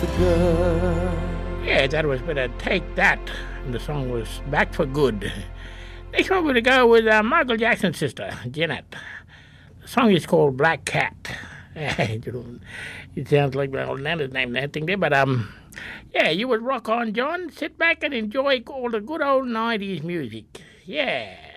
Yeah, that was better. Take That. And the song was Back for Good. Next one we're going to go with Michael Jackson's sister, Janet. The song is called Black Cat. It sounds like my old Nana's name, that thing there, but yeah, you would rock on, John. Sit back and enjoy all the good old 90s music. Yeah.